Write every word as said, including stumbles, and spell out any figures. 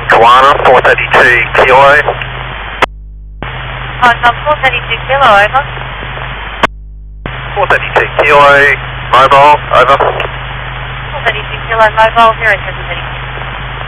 Kiwana, four thirty-two kilo. Oh, no, four thirty-two kilo, over. four thirty-two kilo, mobile, over. four thirty-two kilo, mobile, zero seven thirty-two.